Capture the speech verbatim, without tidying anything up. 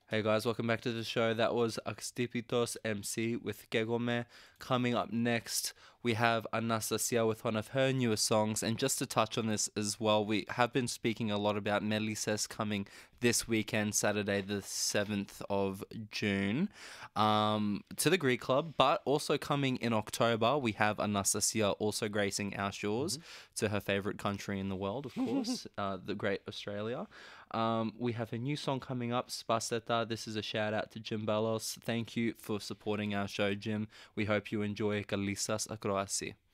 Hey guys, welcome back to the show. That was Axtipitos M C with Kegome. Coming up next, we have Anastasia with one of her newest songs. And just to touch on this as well, we have been speaking a lot about Melisses coming this weekend, Saturday, the seventh of June, um, to the Greek Club. But also coming in October, we have Anastasia also gracing our shores to her favorite country in the world, of course, uh, the great Australia. Um, we have a new song coming up, Spaseta. This is a shout out to Jim Bellos. Thank you for supporting our show, Jim. We hope you enjoy Kalisas Akroasi.